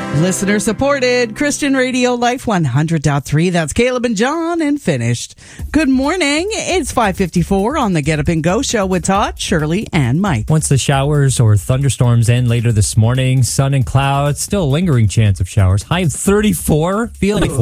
Listener supported Christian Radio Life 100.3. That's Caleb and John and finished. Good morning. It's 5:54 on the Get Up and Go show with Todd, Shirley, and Mike. Once the showers or thunderstorms end later this morning, sun and clouds, still a lingering chance of showers. High of 34, feeling